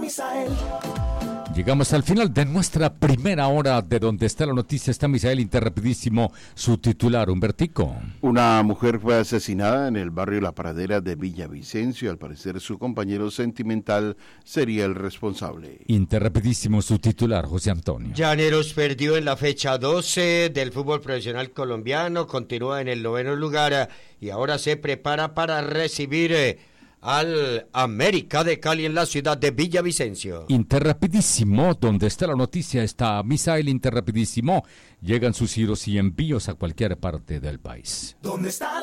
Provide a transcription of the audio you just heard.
Misael. Llegamos al final de nuestra primera hora de Donde está la noticia. Está Misael Interrapidísimo, su titular, Humbertico. Una mujer fue asesinada en el barrio La Pradera de Villavicencio. Al parecer su compañero sentimental sería el responsable. Interrapidísimo, su titular, José Antonio. Llaneros perdió en la fecha 12 del fútbol profesional colombiano, continúa en el 9º lugar y ahora se prepara para recibir al América de Cali en la ciudad de Villavicencio. Interrapidísimo, donde está la noticia, está Misael Interrapidísimo. Llegan sus giros y envíos a cualquier parte del país. ¿Dónde está